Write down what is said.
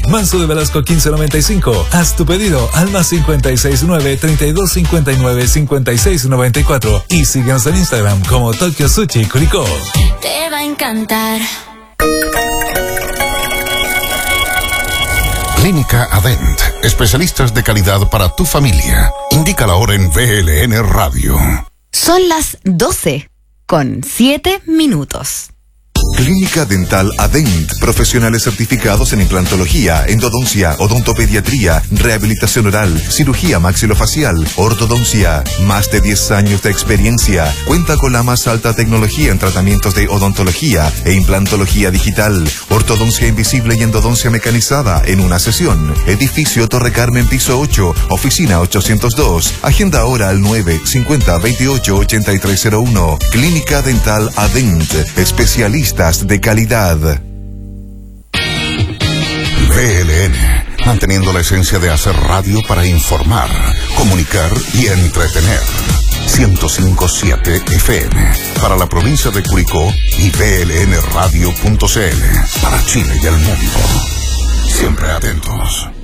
Manso de Velasco 1595. Haz tu pedido al más 569-3259-5694 y síguenos en Instagram como Tokyo Sushi Curicó. Te va a encantar. Clínica Adent, especialistas de calidad para tu familia. Indica la hora en VLN Radio. Son las 12:07. Clínica Dental Adent, profesionales certificados en implantología, endodoncia, odontopediatría, rehabilitación oral, cirugía maxilofacial, ortodoncia. Más de 10 años de experiencia. Cuenta con la más alta tecnología en tratamientos de odontología e implantología digital, ortodoncia invisible y endodoncia mecanizada en una sesión. Edificio Torre Carmen, piso 8, oficina 802. Agenda ahora al 950-28-8301. Clínica Dental Adent, especialistas de calidad. VLN, manteniendo la esencia de hacer radio para informar, comunicar y entretener. 105.7 FM para la provincia de Curicó y VLNradio.cl para Chile y el mundo. Siempre atentos.